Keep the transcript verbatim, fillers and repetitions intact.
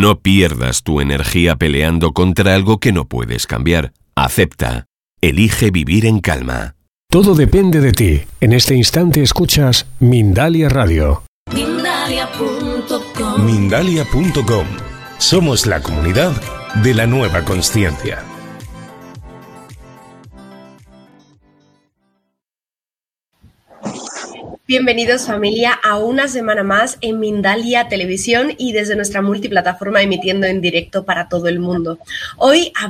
No pierdas tu energía peleando contra algo que no puedes cambiar. Acepta. Elige vivir en calma. Todo depende de ti. En este instante escuchas Mindalia Radio. Mindalia punto com. Mindalia punto com. Somos la comunidad de la nueva consciencia. Bienvenidos, familia, a una semana más en Mindalia Televisión y desde nuestra multiplataforma emitiendo en directo para todo el mundo. Hoy